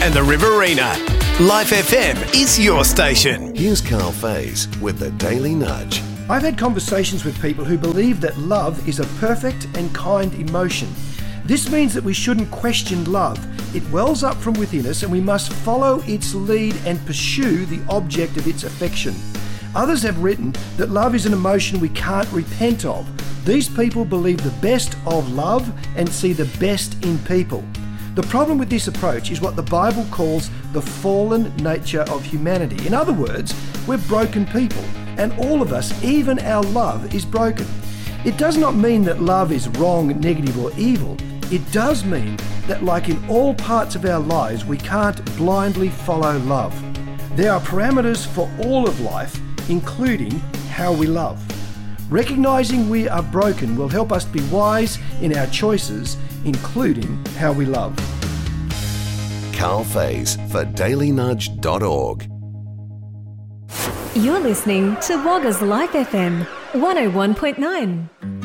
and the Riverina. Life FM is your station. Here's Carl Faze with the Daily Nudge. I've had conversations with people who believe that love is a perfect and kind emotion. This means that we shouldn't question love. It wells up from within us and we must follow its lead and pursue the object of its affection. Others have written that love is an emotion we can't repent of. These people believe the best of love and see the best in people. The problem with this approach is what the Bible calls the fallen nature of humanity. In other words, we're broken people, and all of us, even our love, is broken. It does not mean that love is wrong, negative, or evil. It does mean that, like in all parts of our lives, we can't blindly follow love. There are parameters for all of life, including how we love. Recognizing we are broken will help us be wise in our choices, including how we love. Carl Faze for dailynudge.org. You're listening to Wagga's Life FM 101.9.